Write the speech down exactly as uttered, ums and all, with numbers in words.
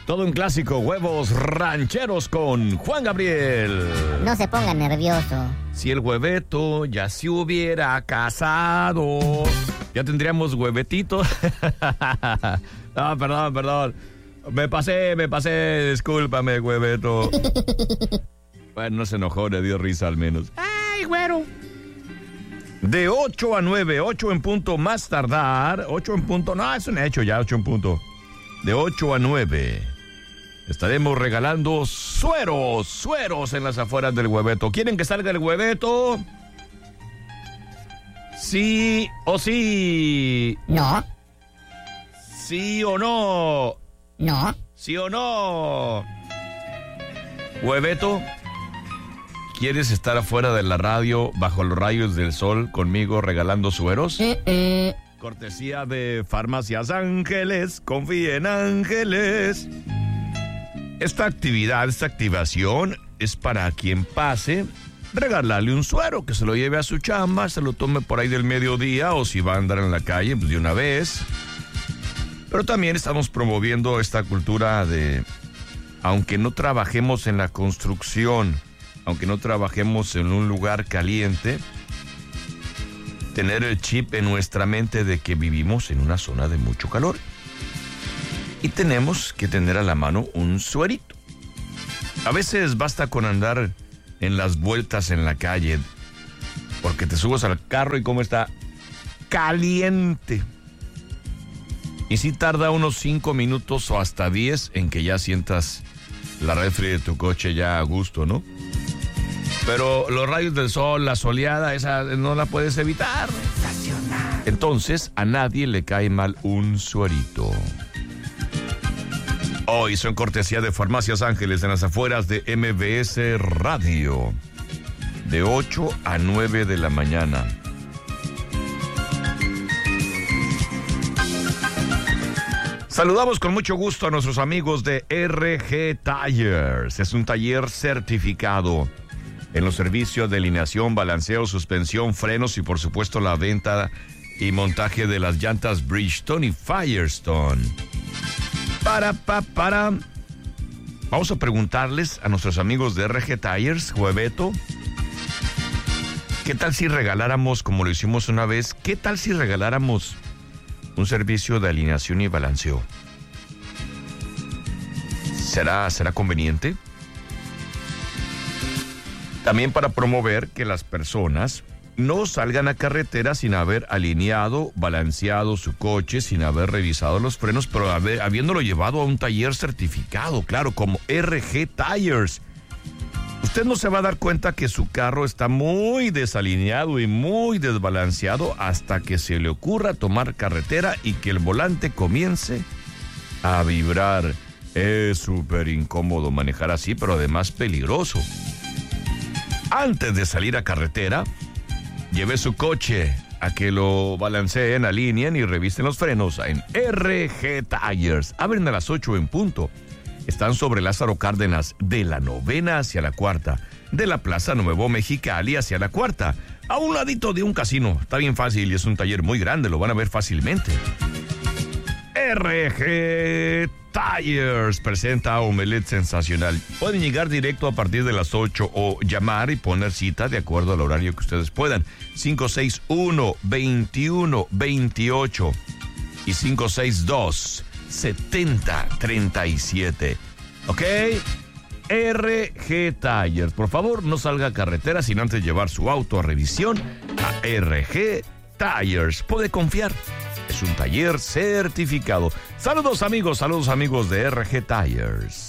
Todo un clásico, huevos rancheros con Juan Gabriel. No se ponga nervioso. Si el hueveto ya se hubiera casado, ya tendríamos huevetitos. No, perdón, perdón. Me pasé, me pasé, discúlpame, hueveto. Bueno, no se enojó, le dio risa al menos. ¡Ay, güero! De ocho a nueve, ocho en punto más tardar. ocho en punto, no, es un hecho ya, ocho en punto. De ocho a nueve estaremos regalando sueros, sueros en las afueras del hueveto. ¿Quieren que salga el hueveto? ¿Sí o sí? No. ¿Sí o no? No. ¿Sí o no? Hueveto, ¿quieres estar afuera de la radio bajo los rayos del sol conmigo regalando sueros? Uh-uh. Cortesía de Farmacias Ángeles, confía en Ángeles. Esta actividad, esta activación es para quien pase, regalarle un suero, que se lo lleve a su chamba, se lo tome por ahí del mediodía o si va a andar en la calle, pues de una vez. Pero también estamos promoviendo esta cultura de, aunque no trabajemos en la construcción, aunque no trabajemos en un lugar caliente, tener el chip en nuestra mente de que vivimos en una zona de mucho calor. Y tenemos que tener a la mano un suerito. A veces basta con andar en las vueltas en la calle, porque te subes al carro y como está caliente. Y si tarda unos cinco minutos o hasta diez en que ya sientas la refri de tu coche ya a gusto, ¿no? Pero los rayos del sol, la soleada, esa no la puedes evitar. Entonces, a nadie le cae mal un suerito. Hoy son cortesía de Farmacias Ángeles en las afueras de M B S Radio. De ocho a nueve de la mañana. Saludamos con mucho gusto a nuestros amigos de R G Tires. Es un taller certificado en los servicios de alineación, balanceo, suspensión, frenos y por supuesto la venta y montaje de las llantas Bridgestone y Firestone. Para, pa, para. Vamos a preguntarles a nuestros amigos de R G Tires, Hueveto, ¿qué tal si regaláramos, como lo hicimos una vez, qué tal si regaláramos un servicio de alineación y balanceo? ¿Será, será conveniente? También para promover que las personas no salgan a carretera sin haber alineado, balanceado su coche, sin haber revisado los frenos, pero haber, habiéndolo llevado a un taller certificado, claro, como R G Tires. Usted no se va a dar cuenta que su carro está muy desalineado y muy desbalanceado hasta que se le ocurra tomar carretera y que el volante comience a vibrar. Es súper incómodo manejar así, pero además peligroso. Antes de salir a carretera, lleve su coche a que lo balanceen, alineen y revisen los frenos en R G Tires. Abren a las ocho en punto. Están sobre Lázaro Cárdenas, de la novena hacia la cuarta, de la Plaza Nuevo Mexicali hacia la cuarta, a un ladito de un casino. Está bien fácil y es un taller muy grande, lo van a ver fácilmente. R G Tires presenta Omelette Sensacional. Pueden llegar directo a partir de las ocho o llamar y poner cita de acuerdo al horario que ustedes puedan. cinco seis uno, veintiuno veintiocho y cinco seis dos, setenta treinta y siete. ¿Ok? R G Tires. Por favor, no salga a carretera sin antes llevar su auto a revisión a R G Tires. Puede confiar. Es un taller certificado. Saludos amigos, saludos amigos de R G Tires.